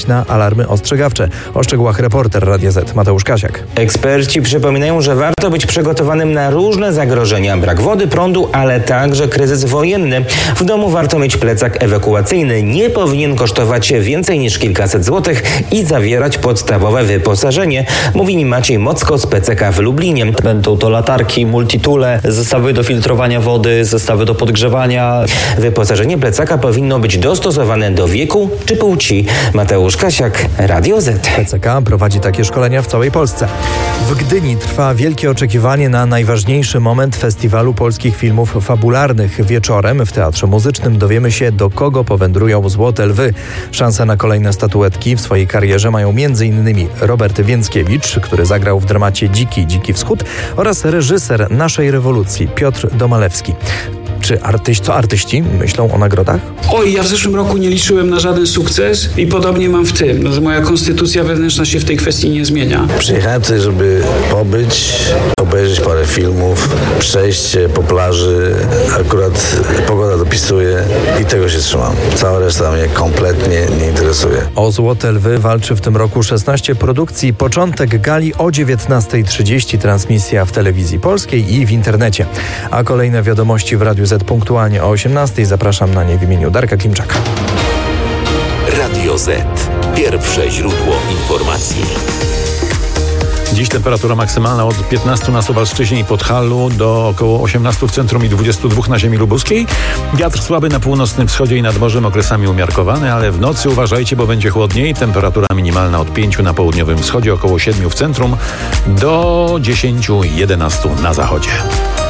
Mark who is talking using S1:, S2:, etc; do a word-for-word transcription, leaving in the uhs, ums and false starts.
S1: na alarmy ostrzegawcze. O szczegółach reporter Radia Z Mateusz Kasiak.
S2: Eksperci przypominają, że warto być przygotowanym na różne zagrożenia. Brak wody, prądu, ale także kryzys wojenny. W domu warto mieć plecak ewakuacyjny. Nie powinien kosztować więcej niż kilkaset złotych i zawierać podstawowe wyposażenie, mówi mi Maciej Mocko z P C K w Lublinie.
S3: Będą to latarki, multitule, zestawy do filtrowania wody, zestawy do podgrzewania.
S2: Wyposażenie plecaka powinno być dostosowane do wieku czy płci. Mateusz Kasiak, Radio Z.
S1: P C K prowadzi takie szkolenia w całej Polsce. W Gdyni trwa wielkie oczekiwanie na najważniejszy moment festiwalu polskich filmów fabularnych. Wieczorem w Teatrze Muzycznym dowiemy się, do kogo powędrują Złote Lwy. Szanse na kolejne statuetki w swojej karierze mają m.in. Robert Więckiewicz, który zagrał w dramacie Dziki, Dziki Wschód, oraz reżyser Naszej rewolucji Piotr Domalewski. Czy artyści, co artyści myślą o nagrodach?
S4: Oj, ja w zeszłym roku nie liczyłem na żaden sukces i podobnie mam w tym, no, że moja konstytucja wewnętrzna się w tej kwestii nie zmienia.
S5: Przyjechałem tutaj, żeby pobyć, obejrzeć parę filmów, przejść się po plaży. Akurat pogoda dopisuje i tego się trzymam. Cała reszta mnie kompletnie nie interesuje.
S1: O Złote Lwy walczy w tym roku szesnaście produkcji. Początek gali o dziewiętnasta trzydzieści, transmisja w telewizji polskiej i w internecie. A kolejne wiadomości w Radiu Z punktualnie o osiemnastej. Zapraszam na nie w imieniu Darka Klimczaka.
S6: Radio Z. Pierwsze źródło informacji.
S7: Dziś temperatura maksymalna od piętnastu na Suwalszczyźnie i Podhalu do około osiemnastu w centrum i dwudziestu dwóch na ziemi lubuskiej. Wiatr słaby na północnym wschodzie i nad morzem, okresami umiarkowany, ale w nocy uważajcie, bo będzie chłodniej. Temperatura minimalna od pięciu na południowym wschodzie, około siedmiu w centrum do dziesięciu jedenastu na zachodzie.